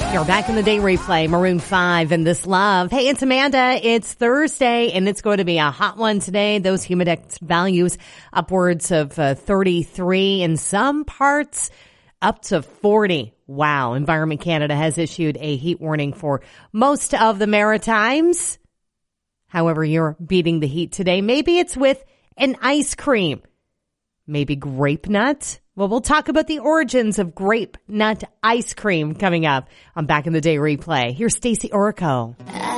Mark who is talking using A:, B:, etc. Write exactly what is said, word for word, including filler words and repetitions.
A: You're back in the day replay, Maroon five and This Love. Hey, it's Amanda. It's Thursday, and it's going to be a hot one today. Those humidex values upwards of uh, thirty-three, in some parts up to forty. Wow. Environment Canada has issued a heat warning for most of the Maritimes. However, you're beating the heat today. Maybe it's with an ice cream. Maybe grape nut. Well, we'll talk about the origins of grape nut ice cream coming up on Back in the Day Replay. Here's Stacey Orico.